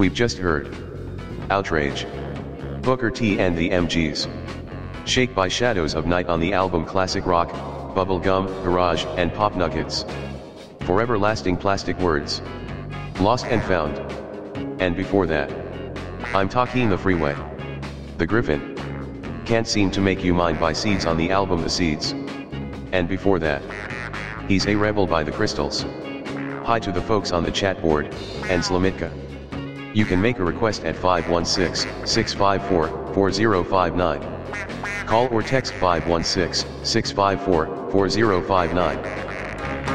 We've just heard Outrage, Booker T and the MGs. Shake by Shadows of Night on the album Classic Rock, Bubblegum, Garage, and Pop Nuggets. For Everlasting Plastic Words, Lost and Found. And before that, I'm Talking the Freeway. The Griffin, Can't Seem to Make You Mine by Seeds on the album The Seeds. And before that, He's a Rebel by The Crystals. Hi to the folks on the chat board, and Slamitka. You can make a request at 516-654-4059. Call or text 516-654-4059.